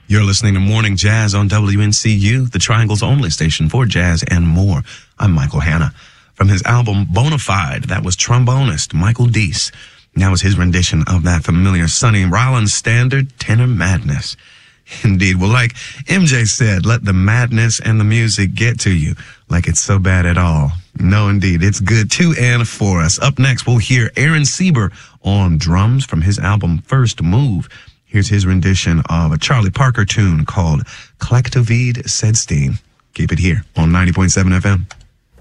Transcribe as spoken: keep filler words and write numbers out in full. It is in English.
You're listening to Morning Jazz on W N C U, the Triangle's only station for jazz and more. I'm Michael Hanna. From his album Bonafide, that was trombonist Michael Deese. That was his rendition of that familiar Sonny Rollins standard, Tenor Madness. Indeed. Well, like M J said, let the madness and the music get to you like it's so bad at all. No, indeed. It's good to and for us. Up next, we'll hear Aaron Sieber on drums from his album First Move. Here's his rendition of a Charlie Parker tune called Collectivide Sedstein. Keep it here on ninety point seven F M.